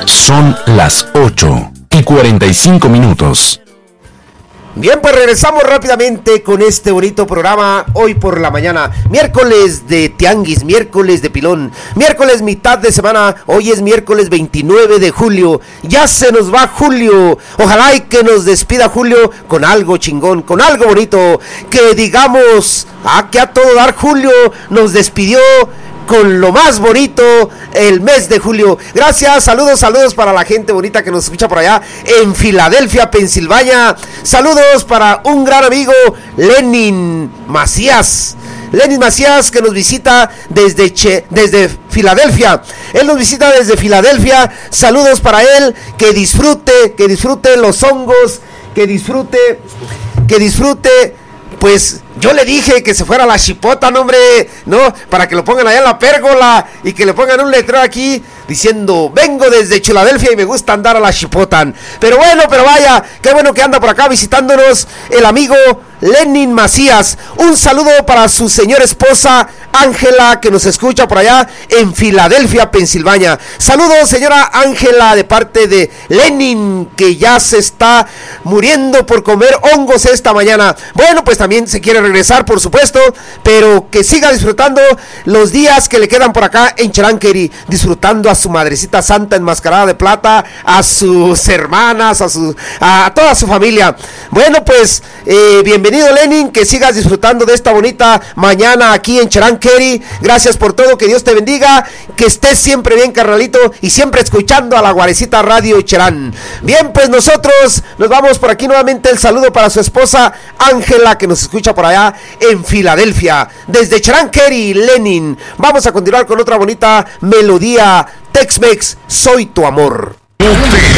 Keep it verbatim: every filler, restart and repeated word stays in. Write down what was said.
Son las ocho y cuarenta y cinco minutos. Bien, pues regresamos rápidamente con este bonito programa hoy por la mañana, miércoles de Tianguis, miércoles de Pilón, miércoles mitad de semana, hoy es miércoles veintinueve de julio, ya se nos va julio, ojalá y que nos despida julio con algo chingón, con algo bonito, que digamos, ah, que a todo dar julio nos despidió con lo más bonito el mes de julio. Gracias, saludos, saludos para la gente bonita que nos escucha por allá en Filadelfia, Pensilvania. Saludos para un gran amigo, Lenin Macías. Lenin Macías, que nos visita desde che, desde Filadelfia. Él nos visita desde Filadelfia. Saludos para él, que disfrute, que disfrute los hongos, que disfrute, que disfrute. Pues yo le dije que se fuera a la chipota, no, hombre, ¿no? Para que lo pongan allá en la pérgola y que le pongan un letrero aquí diciendo, vengo desde Filadelfia y me gusta andar a la chipotan. Pero bueno, pero vaya, qué bueno que anda por acá visitándonos el amigo Lenin Macías. Un saludo para su señora esposa Ángela, que nos escucha por allá en Filadelfia, Pensilvania. Saludos, señora Ángela, de parte de Lenin, que ya se está muriendo por comer hongos esta mañana. Bueno, pues también se quiere regresar, por supuesto, pero que siga disfrutando los días que le quedan por acá en Charanqueri, disfrutando a su madrecita santa enmascarada de plata, a sus hermanas, a su, a toda su familia. Bueno, pues eh, bienvenido, Lenin, que sigas disfrutando de esta bonita mañana aquí en Charanqueri. Gracias por todo, que Dios te bendiga, que estés siempre bien, carnalito, y siempre escuchando a la Guarecita Radio Cherán. Bien, pues nosotros nos vamos por aquí nuevamente. El saludo para su esposa Ángela, que nos escucha por allá en Filadelfia, desde Charanqueri, Lenin. Vamos a continuar con otra bonita melodía Tex-Mex, Soy tu amor.